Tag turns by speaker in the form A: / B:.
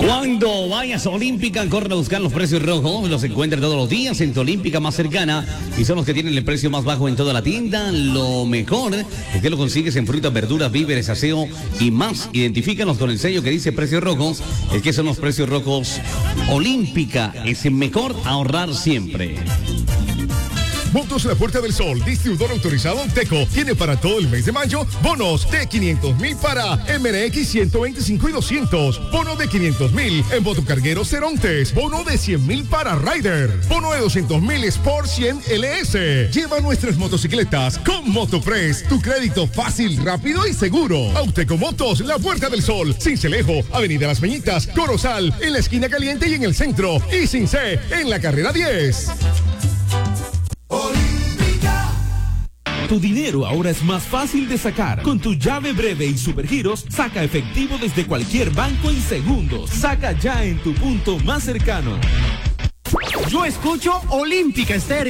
A: Cuando vayas a Olímpica, corre a buscar los precios rojos. Los encuentras todos los días en tu Olímpica más cercana y son los que tienen el precio más bajo en toda la tienda. Lo mejor es que lo consigues en frutas, verduras, víveres, aseo y más. Identifícanos con el sello que dice precios rojos. Es que son los precios rojos Olímpica. Es mejor ahorrar siempre.
B: Motos La Puerta del Sol, distribuidor autorizado Teco, tiene para todo el mes de mayo bonos de 500,000 para MRX 125 y 200, bono de 500,000 en motocargueros Cerontes, bono de 100,000 para Rider, bono de 200,000 Sport 100 LS. Lleva nuestras motocicletas con Motopress, tu crédito fácil, rápido y seguro. Auteco Motos La Puerta del Sol, Sincelejo, Avenida Las Peñitas, Corozal, en la esquina caliente y en el centro, y Sin C, en la carrera 10.
C: Tu dinero ahora es más fácil de sacar. Con tu llave breve y Supergiros, saca efectivo desde cualquier banco en segundos. Saca ya en tu punto más cercano.
D: Yo escucho Olímpica Estéreo.